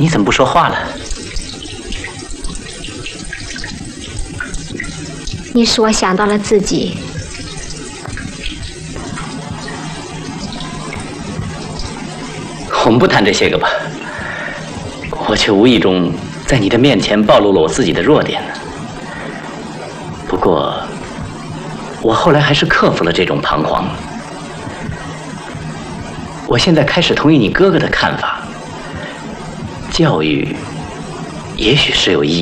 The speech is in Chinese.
你怎么不说话了？ 你使我想到了自己。 我们不谈这些个吧。我却无意中在你的面前暴露了我自己的弱点呢。不过，我后来还是克服了这种彷徨。我现在开始同意你哥哥的看法，教育也许是有意义。